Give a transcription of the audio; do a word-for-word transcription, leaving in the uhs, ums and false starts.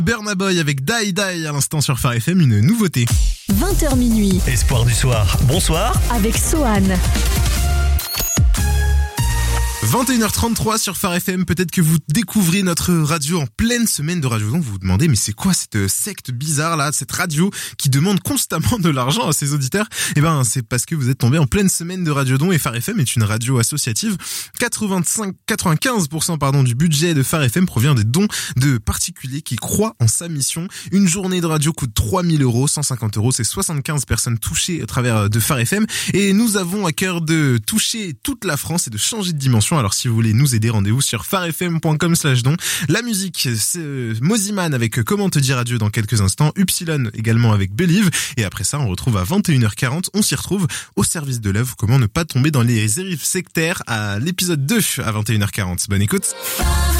Burna Boy avec Die Die à l'instant sur Phare F M, une nouveauté. vingt heures minuit. Espoir du soir, bonsoir. Avec Sohan. vingt et une heures trente-trois sur Phare F M, peut-être que vous découvrez notre radio en pleine semaie de Radiodon, vous vous demandez mais c'est quoi cette secte bizarre là, cette radio qui demande constamment de l'argent à ses auditeurs? Eh ben c'est parce que vous êtes tombé en pleine semaine de Radiodon et Phare F M est une radio associative. quatre-vingt-cinq, quatre-vingt-quinze pour cent pardon du budget de Phare F M provient des dons de particuliers qui croient en sa mission. Une journée de radio coûte trois mille euros, cent cinquante euros, c'est soixante-quinze personnes touchées à travers de Phare F M et nous avons à cœur de toucher toute la France et de changer de dimension. Alors si vous voulez nous aider, rendez-vous sur pharefm point com slash don. La musique, c'est Moziman avec Comment te dire adieu dans quelques instants, Upsilon également avec Believe, et après ça on retrouve à vingt et une heures quarante, on s'y retrouve au service de l'œuvre, comment ne pas tomber dans les dérives sectaires à l'épisode deux à vingt et une heures quarante. Bonne écoute.